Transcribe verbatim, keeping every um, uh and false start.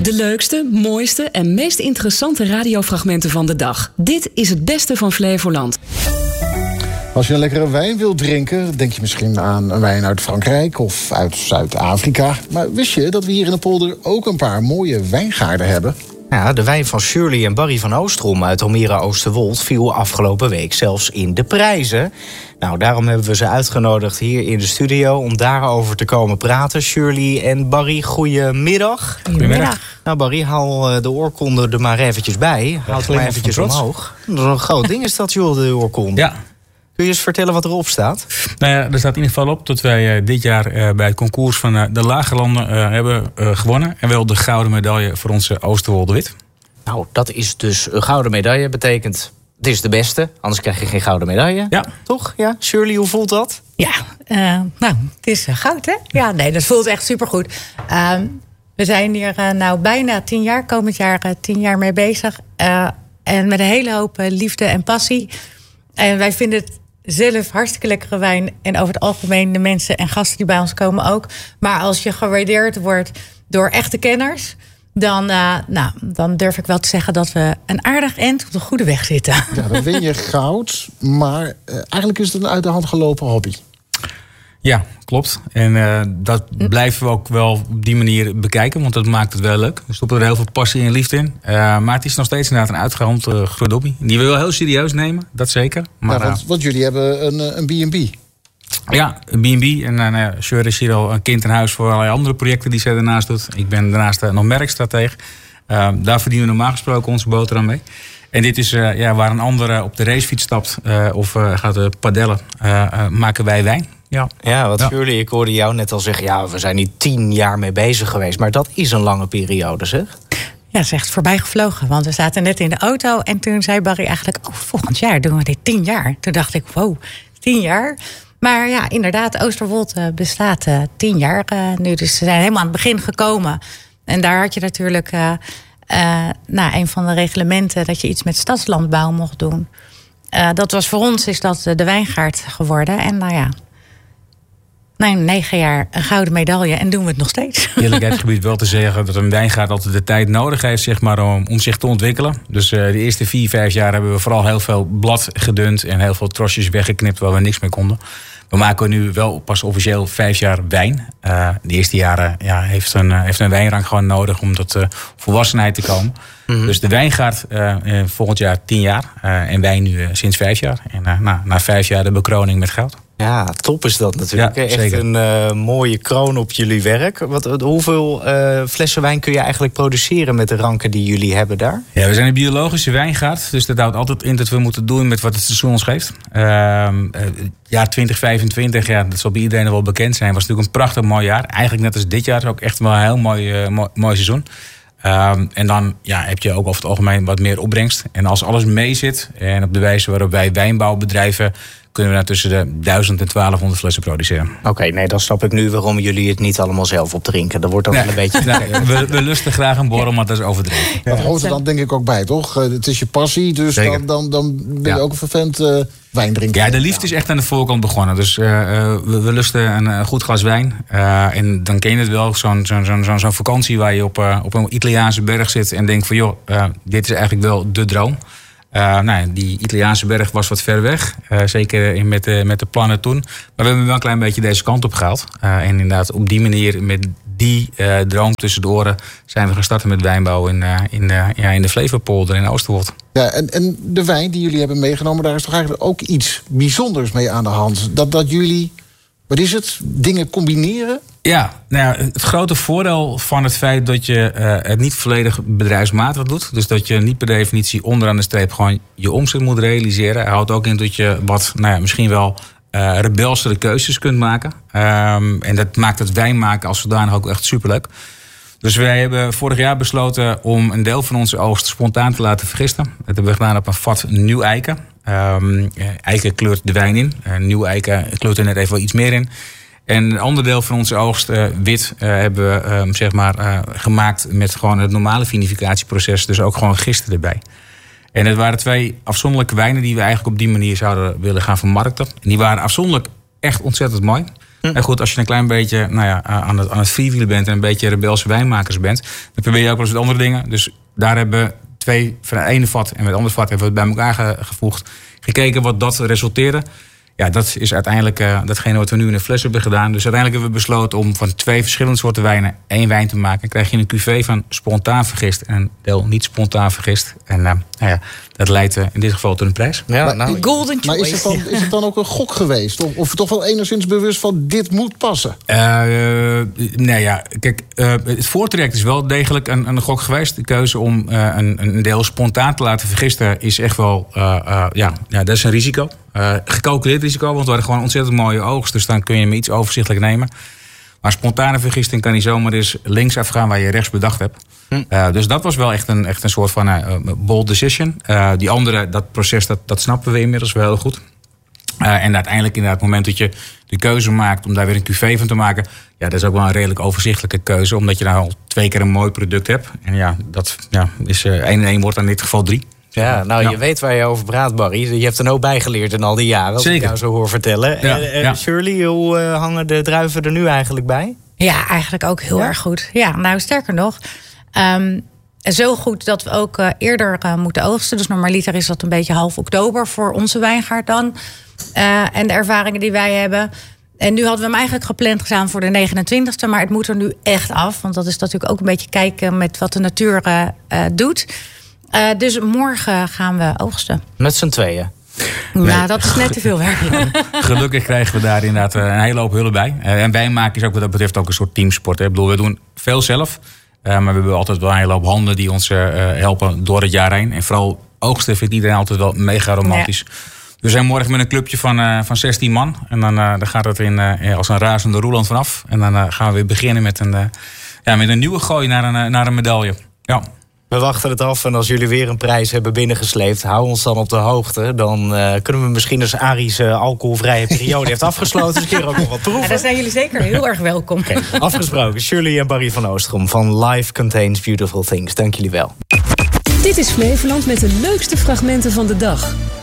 De leukste, mooiste en meest interessante radiofragmenten van de dag. Dit is het beste van Flevoland. Als je een lekkere wijn wilt drinken, denk je misschien aan een wijn uit Frankrijk of uit Zuid-Afrika. Maar wist je dat we hier in de polder ook een paar mooie wijngaarden hebben? Ja, de wijn van Shirley en Barry van Oostrom uit Almere Oosterwold viel afgelopen week zelfs in de prijzen. Nou, daarom hebben we ze uitgenodigd hier in de studio om daarover te komen praten. Shirley en Barry, goedemiddag. Goedemiddag. Nou Barry, haal de oorkonde er maar eventjes bij. Houd hem maar eventjes omhoog. Dat is een groot ding is dat, joh, de oorkonde. Ja. Kun je eens vertellen wat erop staat? Nou ja, er staat in ieder geval op dat wij uh, dit jaar uh, bij het concours van uh, de Lage Landen uh, hebben uh, gewonnen. En wel de gouden medaille voor onze Oosterwolde Wit. Nou, dat is dus een gouden medaille. Betekent, het is de beste. Anders krijg je geen gouden medaille. Ja. Toch? Ja. Shirley, hoe voelt dat? Ja, uh, nou, het is uh, goud, hè? Ja, nee, dat voelt echt supergoed. Uh, we zijn hier uh, nou bijna tien jaar, komend jaar uh, tien jaar mee bezig. Uh, en met een hele hoop uh, liefde en passie. En wij vinden het zelf hartstikke lekkere wijn. En over het algemeen de mensen en gasten die bij ons komen ook. Maar als je gewaardeerd wordt door echte kenners, dan, uh, nou, dan durf ik wel te zeggen dat we een aardig eind op de goede weg zitten. Ja, dan win je goud, maar uh, eigenlijk is het een uit de hand gelopen hobby. Ja, klopt. En uh, dat blijven we ook wel op die manier bekijken, want dat maakt het wel leuk. We stoppen er heel veel passie en liefde in. Uh, maar het is nog steeds inderdaad een uitgehandeld uh, groot hobby. Die we wel heel serieus nemen, dat zeker. Maar, ja, want, want jullie hebben een, een B en B. Ja, een B en B. En uh, nou, Sjur is hier al een kind in huis voor allerlei andere projecten die zij daarnaast doet. Ik ben daarnaast uh, nog merkstratege. Uh, daar verdienen we normaal gesproken onze boterham mee. En dit is uh, ja, waar een ander op de racefiets stapt uh, of uh, gaat uh, padellen, uh, uh, maken wij wijn. Ja, ja wat ja. Shirley, ik hoorde jou net al zeggen, ja, we zijn hier tien jaar mee bezig geweest. Maar dat is een lange periode, zeg. Ja, dat is echt voorbij gevlogen. Want we zaten net in de auto en toen zei Barry eigenlijk, oh, volgend jaar doen we dit tien jaar. Toen dacht ik, wow, tien jaar. Maar ja, inderdaad, Oosterwold uh, bestaat uh, tien jaar uh, nu. Dus ze zijn helemaal aan het begin gekomen. En daar had je natuurlijk uh, uh, nou, een van de reglementen dat je iets met stadslandbouw mocht doen. Uh, dat was voor ons is dat uh, de wijngaard geworden. En nou ja, na negen jaar een gouden medaille en doen we het nog steeds. Eerlijkheid gebied wel te zeggen dat een wijngaard altijd de tijd nodig heeft, zeg maar, om, om zich te ontwikkelen. Dus uh, de eerste vier, vijf jaar hebben we vooral heel veel blad gedund en heel veel trosjes weggeknipt waar we niks mee konden. We maken nu wel pas officieel vijf jaar wijn. Uh, de eerste jaren ja, heeft, een, uh, heeft een wijnrang gewoon nodig om tot uh, volwassenheid te komen. Mm-hmm. Dus de wijngaard uh, uh, volgend jaar tien jaar uh, en wij nu uh, sinds vijf jaar. En uh, nou, na vijf jaar de bekroning met goud. Ja, top is dat natuurlijk. Ja, echt zeker. Een uh, mooie kroon op jullie werk. Wat, hoeveel uh, flessen wijn kun je eigenlijk produceren met de ranken die jullie hebben daar? Ja, we zijn een biologische wijngaard. Dus dat houdt altijd in dat we moeten doen met wat het seizoen ons geeft. Uh, uh, jaar twintig vijfentwintig, ja, dat zal bij iedereen wel bekend zijn. Was natuurlijk een prachtig mooi jaar. Eigenlijk net als dit jaar, ook echt wel een heel mooi, uh, mooi, mooi seizoen. Um, en dan ja, heb je ook over het algemeen wat meer opbrengst. En als alles mee zit en op de wijze waarop wij wijnbouwbedrijven, kunnen we nou tussen de duizend en twaalfhonderd flessen produceren. Oké, okay, nee, dan snap ik nu waarom jullie het niet allemaal zelf opdrinken. Dat wordt dan nee. wel een beetje. Nee, we, we lusten graag een borrel, maar dat is overdreven. Dat hoort er dan denk ik ook bij, toch? Het is je passie, dus dan, dan, dan ben je ja. ook een vervent uh, wijndrinker. Ja, de liefde is echt aan de voorkant begonnen. Dus uh, we, we lusten een, een goed glas wijn. Uh, en dan ken je het wel, zo'n zo'n zo'n, zo'n, zo'n vakantie waar je op, uh, op een Italiaanse berg zit en denkt van joh, uh, dit is eigenlijk wel de droom. Uh, nou, die Italiaanse berg was wat ver weg. Uh, zeker met de, met de plannen toen. Maar we hebben wel een klein beetje deze kant op gehaald. Uh, en inderdaad, op die manier, met die uh, droom tussen de oren, zijn we gestart met wijnbouw in, uh, in, de, ja, in de Flevopolder in Oosterwold. Ja, en, en de wijn die jullie hebben meegenomen, daar is toch eigenlijk ook iets bijzonders mee aan de hand. Dat, dat jullie, wat is het, dingen combineren? Ja, nou ja, het grote voordeel van het feit dat je uh, het niet volledig bedrijfsmatig doet, dus dat je niet per definitie onderaan de streep gewoon je omzet moet realiseren, houdt ook in dat je wat, nou ja, misschien wel uh, rebelsere keuzes kunt maken. Um, en dat maakt het wijn maken als zodanig ook echt superleuk. Dus wij hebben vorig jaar besloten om een deel van onze oogst spontaan te laten vergisten. Dat hebben we gedaan op een vat nieuw eiken. Um, eiken kleurt de wijn in. Uh, nieuw eiken kleurt er net even wel iets meer in. En een ander deel van onze oogst, uh, wit, uh, hebben we uh, zeg maar, uh, gemaakt met gewoon het normale vinificatieproces. Dus ook gewoon gisten erbij. En het waren twee afzonderlijke wijnen die we eigenlijk op die manier zouden willen gaan vermarkten. En die waren afzonderlijk echt ontzettend mooi. Hm. En goed, als je een klein beetje nou ja, aan het, aan het vierwielen bent en een beetje rebelse wijnmakers bent, dan probeer je ook wel eens met andere dingen. Dus daar hebben we twee van het ene vat en met het andere vat hebben we het bij elkaar gevoegd. Gekeken wat dat resulteerde. Ja, dat is uiteindelijk uh, datgene wat we nu in een fles hebben gedaan. Dus uiteindelijk hebben we besloten om van twee verschillende soorten wijnen één wijn te maken. Dan krijg je een cuvée van spontaan vergist en een deel niet spontaan vergist. En uh, nou ja, dat leidt uh, in dit geval tot een prijs. Ja, maar, nou, golden maar choice. is het, dan, is het dan ook een gok geweest? Of, of toch wel enigszins bewust van dit moet passen? Uh, uh, nee, ja, kijk, uh, het voortraject is wel degelijk een, een gok geweest. De keuze om uh, een, een deel spontaan te laten vergisten is echt wel, uh, uh, ja, ja, dat is een risico. Uh, gecalculeerd risico, want we hadden gewoon ontzettend mooie oogst. Dus dan kun je hem iets overzichtelijk nemen. Maar spontane vergisting kan niet zomaar eens links afgaan waar je rechts bedacht hebt. Hm. Uh, dus dat was wel echt een, echt een soort van uh, bold decision. Uh, die andere, dat proces, dat, dat snappen we inmiddels wel heel goed. Uh, en uiteindelijk inderdaad, het moment dat je de keuze maakt om daar weer een cuvée van te maken, ja, dat is ook wel een redelijk overzichtelijke keuze, omdat je nou al twee keer een mooi product hebt. En ja, dat ja, is uh, één en één wordt dan in dit geval drie. Ja, nou, ja. je weet waar je over praat, Barry. Je hebt er ook bijgeleerd in al die jaren, als Zeker. ik jou zo hoor vertellen. Ja, Uh, uh, ja. Shirley, hoe uh, hangen de druiven er nu eigenlijk bij? Ja, eigenlijk ook heel Ja? erg goed. Ja, nou sterker nog. Um, zo goed dat we ook uh, eerder uh, moeten oogsten. Dus normaliter is dat een beetje half oktober voor onze wijngaard dan. Uh, en de ervaringen die wij hebben. En nu hadden we hem eigenlijk gepland gedaan voor de negenentwintigste. Maar het moet er nu echt af. Want dat is natuurlijk ook een beetje kijken met wat de natuur uh, uh, doet. Uh, dus morgen gaan we oogsten. Met z'n tweeën. Nee. Nou, dat is net te veel werk. Gelukkig krijgen we daar inderdaad een hele hoop hulp bij. Uh, en wijnmaken is ook wat dat betreft ook een soort teamsport. Hè. Ik bedoel, we doen veel zelf. Uh, maar we hebben altijd wel een hele hoop handen die ons uh, helpen door het jaar heen. En vooral oogsten vindt iedereen altijd wel mega romantisch. Ja. We zijn morgen met een clubje van, uh, van zestien man. En dan, uh, dan gaat het in, uh, als een razende roeland vanaf. En dan uh, gaan we weer beginnen met een, uh, ja, met een nieuwe gooi naar een, uh, naar een medaille. Ja. We wachten het af en als jullie weer een prijs hebben binnengesleept, hou ons dan op de hoogte. Dan uh, kunnen we misschien als Aries uh, alcoholvrije periode heeft afgesloten, dus een keer ook nog wat proeven. Ja, daar zijn jullie zeker heel erg welkom. Okay, afgesproken. Shirley en Barry van Oostrom van Life Contains Beautiful Things. Dank jullie wel. Dit is Flevoland met de leukste fragmenten van de dag.